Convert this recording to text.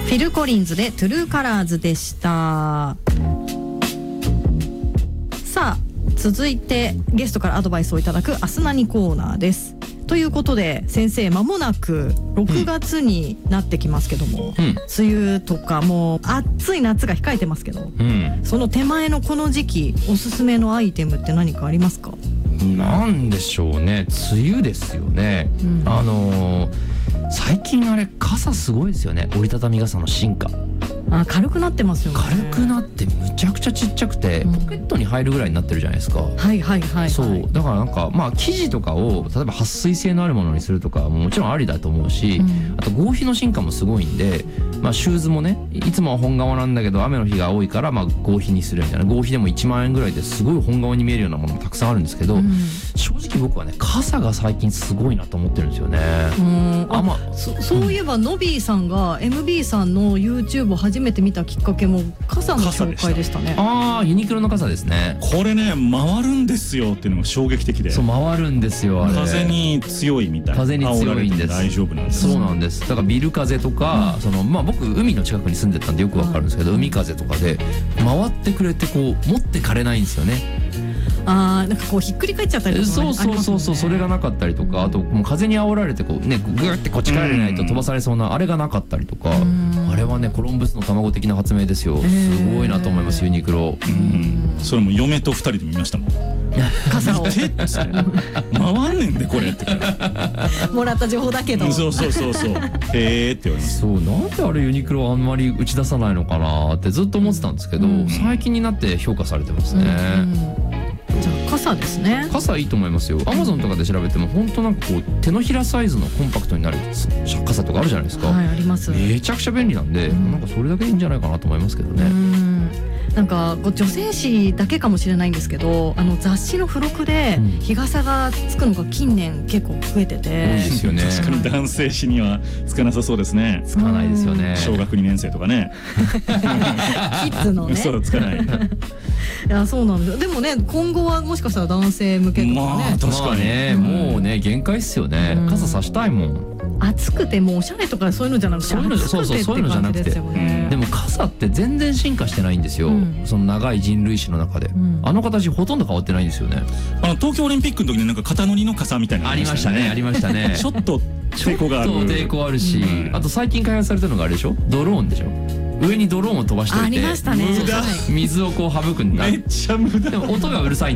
フィル・コリンズでトゥルーカラーズでした。さあ続いてゲストからアドバイスをいただく明日何コーナーです。ということで先生、間もなく6月になってきますけども、梅雨とかもう暑い夏が控えてますけど、その手前のこの時期おすすめのアイテムって何かありますか？ なんでしょうね、梅雨ですよね。最近あれ傘すごいですよね。折りたたみ傘の進化。 軽くなってますよね。 軽くなってむちゃくちゃちっちゃくて、ポケットに入るぐらいになってるじゃないですか。 はいはいはい、 そう、だからなんか生地とかを例えば撥水性のあるものにするとかももちろんありだと思うし、あと合皮の進化もすごいんで、シューズもね、いつもは本革なんだけど雨の日が多いから合皮にするみたいな。合皮でも1万円ぐらいですごい本革に見えるようなものもたくさんあるんですけど、正直僕はね傘が最近すごいなと思ってるんですよね。 そういえばノビーさんが MB さんの YouTube を初めて見たきっかけも傘の紹介でしたね。 ユニクロの傘ですね。 これね回るんですよっていうのが衝撃的で。 そう回るんですよ。あれ風に強いみたいな。 風に強いんです。 大丈夫なんです。 そうなんです。だからビル風とか、僕海の近くに住んでたんでよくわかるんですけど、海風とかで回ってくれてこう持ってかれないんですよね。 なんかこうひっくり返っちゃったりとか、 そう、それがなかったりとか、あともう風に煽られてこうねグーってこっち帰れないと飛ばされそうなあれがなかったりとか、あれはねコロンブスの卵的な発明ですよ。すごいなと思います、ユニクロ。 それも嫁と2人で見ましたもん。 傘を回んねんでこれってもらった情報だけど、 そうへーって言われます。 そう、なんであれユニクロあんまり打ち出さないのかなってずっと思ってたんですけど、最近になって評価されてますね。 じゃあ傘ですね。 傘いいと思いますよ。Amazon とかで調べても本当なんかこう手のひらサイズのコンパクトになる傘とかあるじゃないですか。 はい、あります。 めちゃくちゃ便利なんで、なんかそれだけでいいんじゃないかなと思いますけどね。 なんか女性誌だけかもしれないんですけど、雑誌の付録で日傘がつくのが近年結構増えてて、 多いですよね。 確かに男性誌にはつかなさそうですね。 つかないですよね。 小学2年生とかね。 キッズのね。 そうつかない。 いやそうなんです。でもね今後はもしかしたら男性向けとかね。 確かにね、もうね限界っすよね。傘さしたいもん。 暑くてもうおしゃれとかそういうのじゃなくて、 そういうのじゃなくて、でも傘って全然進化してないんですよ。その長い人類史の中で、あの形ほとんど変わってないんですよね。 東京オリンピックの時になんか肩乗りの傘みたいなのありましたね。ありましたね。 ちょっと抵抗がある。 抵抗あるし、あと最近開発されたのがあれでしょ、ドローンでしょ。上にドローンを飛ばしておいて、 ありましたね。 水をこう省くんだ。 めっちゃ無駄。 でも音がうるさい。